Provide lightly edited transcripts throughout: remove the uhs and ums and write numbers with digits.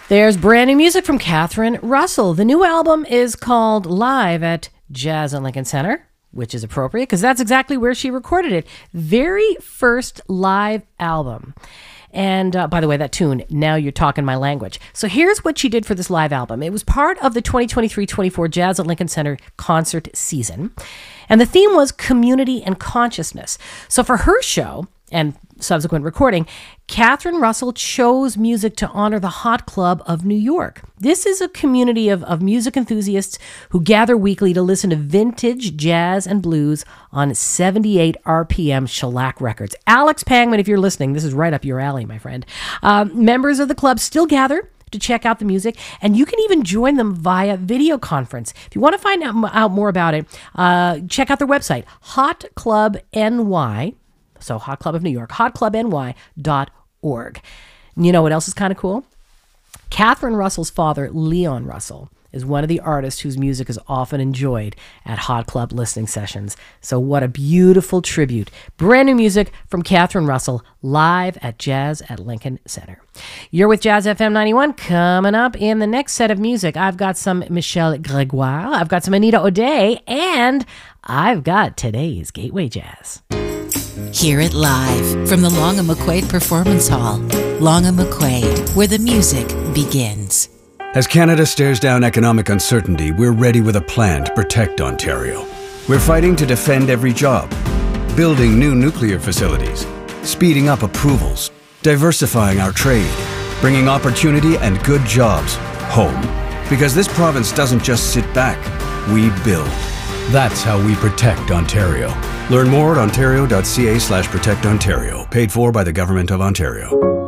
There's brand new music from Catherine Russell. The new album is called Live at Jazz at Lincoln Center, which is appropriate because that's exactly where she recorded it. Very first live album. And by the way, that tune, Now You're Talking My Language. So here's what she did for this live album. It was part of the 2023-24 Jazz at Lincoln Center concert season. And the theme was community and consciousness. So for her show and subsequent recording, Catherine Russell chose music to honor the Hot Club of New York. This is a community of music enthusiasts who gather weekly to listen to vintage jazz and blues on 78 RPM shellac records. Alex Pangman, if you're listening, this is right up your alley, my friend. Members of the club still gather to check out the music, and you can even join them via video conference. If you want to find out more about it, check out their website, Hot Club NY. So Hot Club of New York, hotclubny.org. You know what else is kind of cool? Catherine Russell's father, Leon Russell, is one of the artists whose music is often enjoyed at Hot Club listening sessions. So what a beautiful tribute. Brand new music from Catherine Russell, live at Jazz at Lincoln Center. You're with Jazz FM 91. Coming up in the next set of music, I've got some Michel Gregoire, I've got some Anita O'Day, and I've got today's Gateway Jazz. Hear it live from the Long and McQuaid Performance Hall. Long and McQuaid, where the music begins. As Canada stares down economic uncertainty, we're ready with a plan to protect Ontario. We're fighting to defend every job, building new nuclear facilities, speeding up approvals, diversifying our trade, bringing opportunity and good jobs home. Because this province doesn't just sit back, we build. That's how we protect Ontario. Learn more at ontario.ca/protectontario. Paid for by the Government of Ontario.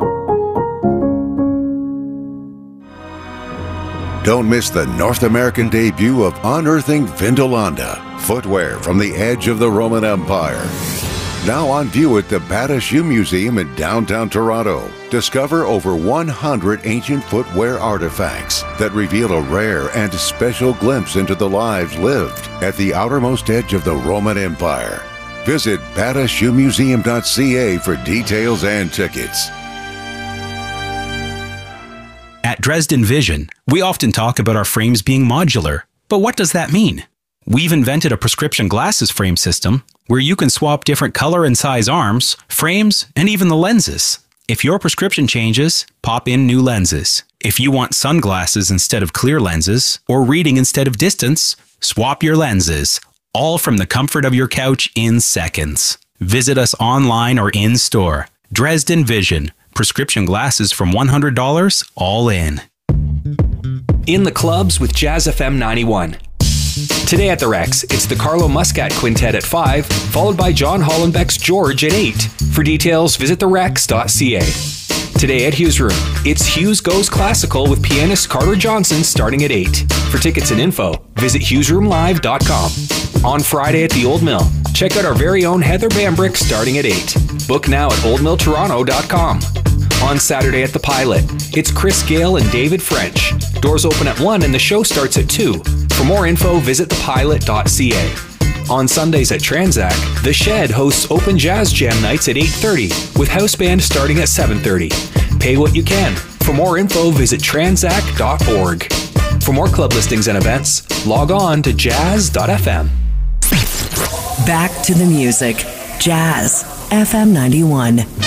Don't miss the North American debut of Unearthing Vindolanda, footwear from the edge of the Roman Empire. Now on view at the Bata Shoe Museum in downtown Toronto. Discover over 100 ancient footwear artifacts that reveal a rare and special glimpse into the lives lived at the outermost edge of the Roman Empire. Visit batashoemuseum.ca for details and tickets. At Dresden Vision, we often talk about our frames being modular. But what does that mean? We've invented a prescription glasses frame system where you can swap different color and size arms, frames, and even the lenses. If your prescription changes, pop in new lenses. If you want sunglasses instead of clear lenses, or reading instead of distance, swap your lenses, all from the comfort of your couch in seconds. Visit us online or in store. Dresden Vision. Prescription glasses from $100, all in. In the clubs with Jazz FM 91. Today at the Rex, it's the Carlo Muscat Quintet at 5, followed by John Hollenbeck's George at 8. For details, visit therex.ca. Today at Hughes Room, it's Hughes Goes Classical with pianist Carter Johnson starting at 8. For tickets and info, visit hughesroomlive.com. On Friday at the Old Mill, check out our very own Heather Bambrick starting at 8. Book now at oldmilltoronto.com. On Saturday at the Pilot, it's Chris Gale and David French. Doors open at 1 and the show starts at 2. For more info, visit thepilot.ca. On Sundays at Tranzac, The Shed hosts open jazz jam nights at 8:30 with house band starting at 7:30. Pay what you can. For more info, visit tranzac.org. For more club listings and events, log on to jazz.fm. Back to the music. Jazz FM 91.